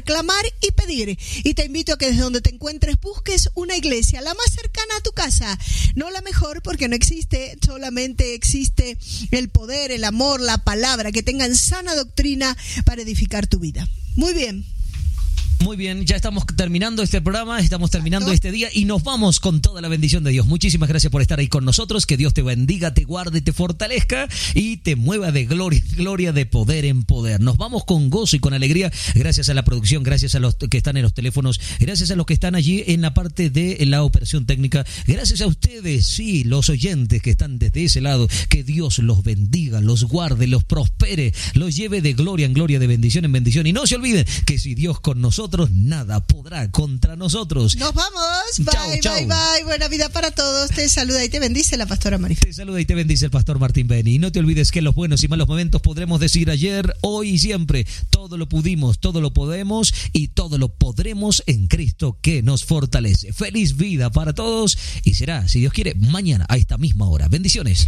clamar y pedir. Y te invito a que desde donde te encuentres busques una iglesia, la más cercana a tu casa. No la mejor, porque no existe, solamente existe el poder, el amor, la palabra, que tengan sana doctrina para edificar tu vida. Muy bien. Muy bien, ya estamos terminando este programa, estamos terminando este día y nos vamos con toda la bendición de Dios. Muchísimas gracias por estar ahí con nosotros, que Dios te bendiga, te guarde, te fortalezca y te mueva de gloria en gloria, de poder en poder. Nos vamos con gozo y con alegría, gracias a la producción, gracias a los que están en los teléfonos, gracias a los que están allí en la parte de la operación técnica, gracias a ustedes, sí, los oyentes que están desde ese lado. Que Dios los bendiga, los guarde, los prospere, los lleve de gloria en gloria, de bendición en bendición. Y no se olviden que si Dios con nosotros, nada podrá contra nosotros. Nos vamos. Bye, chau, bye, chau. bye. Buena vida para todos. Te saluda y te bendice la pastora Marife. Te saluda y te bendice el pastor Martín Beni. Y no te olvides que en los buenos y malos momentos podremos decir ayer, hoy y siempre: todo lo pudimos, todo lo podemos y todo lo podremos en Cristo que nos fortalece. Feliz vida para todos y será, si Dios quiere, mañana a esta misma hora. Bendiciones.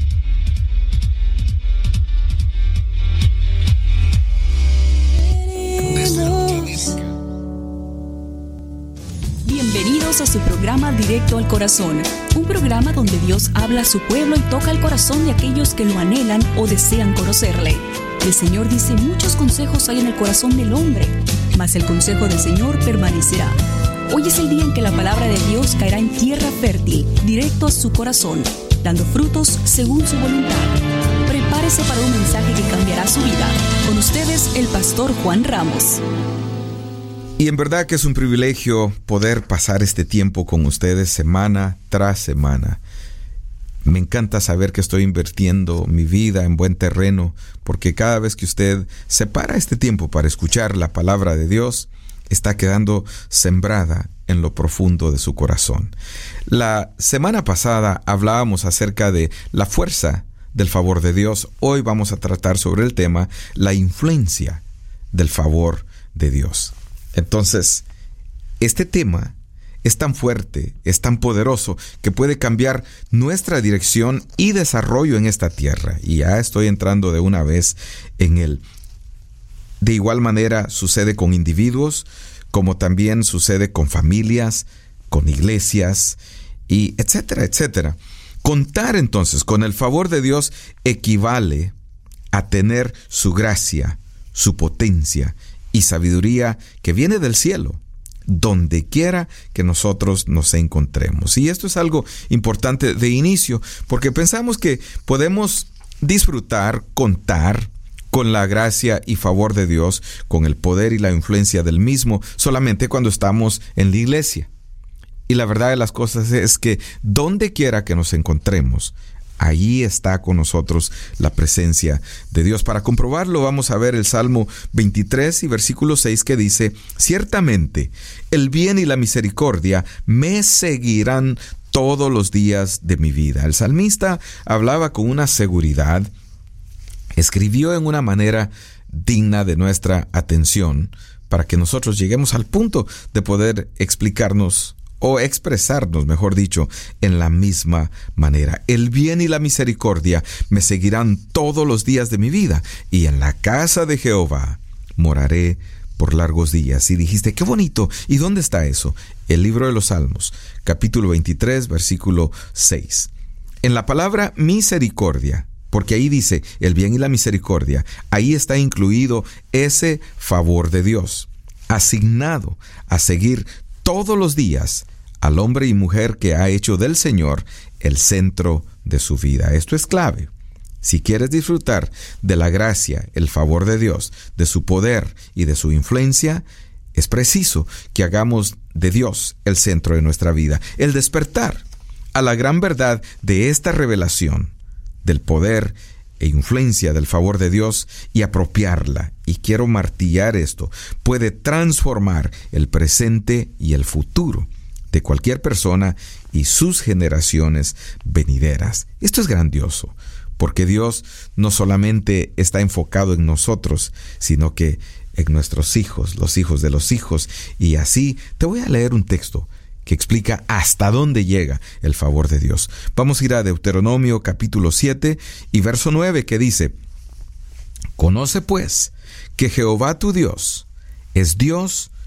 Bienvenidos a su programa Directo al Corazón, un programa donde Dios habla a su pueblo y toca el corazón de aquellos que lo anhelan o desean conocerle. El Señor dice: muchos consejos hay en el corazón del hombre, mas el consejo del Señor permanecerá. Hoy es el día en que la palabra de Dios caerá en tierra fértil, directo a su corazón, dando frutos según su voluntad. Prepárese para un mensaje que cambiará su vida. Con ustedes, el pastor Juan Ramos. Y en verdad que es un privilegio poder pasar este tiempo con ustedes semana tras semana. Me encanta saber que estoy invirtiendo mi vida en buen terreno, porque cada vez que usted separa este tiempo para escuchar la palabra de Dios, está quedando sembrada en lo profundo de su corazón. La semana pasada hablábamos acerca de la fuerza del favor de Dios. Hoy vamos a tratar sobre el tema la influencia del favor de Dios. Entonces, este tema es tan fuerte, es tan poderoso, que puede cambiar nuestra dirección y desarrollo en esta tierra. Y ya estoy entrando de una vez en él. De igual manera sucede con individuos, como también sucede con familias, con iglesias, y etcétera, etcétera. Contar entonces con el favor de Dios equivale a tener su gracia, su potencia y sabiduría que viene del cielo, donde quiera que nosotros nos encontremos. Y esto es algo importante de inicio, porque pensamos que podemos disfrutar, contar con la gracia y favor de Dios, con el poder y la influencia del mismo, solamente cuando estamos en la iglesia. Y la verdad de las cosas es que donde quiera que nos encontremos, allí está con nosotros la presencia de Dios. Para comprobarlo, vamos a ver el Salmo 23 y versículo 6, que dice: ciertamente el bien y la misericordia me seguirán todos los días de mi vida. El salmista hablaba con una seguridad, escribió en una manera digna de nuestra atención, para que nosotros lleguemos al punto de poder explicarnos o expresarnos, mejor dicho, en la misma manera. El bien y la misericordia me seguirán todos los días de mi vida, y en la casa de Jehová moraré por largos días. Y dijiste: qué bonito. ¿Y dónde está eso? El libro de los Salmos, capítulo 23, versículo 6. En la palabra misericordia, porque ahí dice el bien y la misericordia, ahí está incluido ese favor de Dios, asignado a seguir todos los días al hombre y mujer que ha hecho del Señor el centro de su vida. Esto es clave. Si quieres disfrutar de la gracia, el favor de Dios, de su poder y de su influencia, es preciso que hagamos de Dios el centro de nuestra vida. El despertar a la gran verdad de esta revelación del poder e influencia del favor de Dios y apropiarla, y quiero martillar esto, puede transformar el presente y el futuro de cualquier persona y sus generaciones venideras. Esto es grandioso, porque Dios no solamente está enfocado en nosotros, sino que en nuestros hijos, los hijos de los hijos. Y así te voy a leer un texto que explica hasta dónde llega el favor de Dios. Vamos a ir a Deuteronomio capítulo 7 y verso 9, que dice: conoce pues que Jehová tu Dios es Dios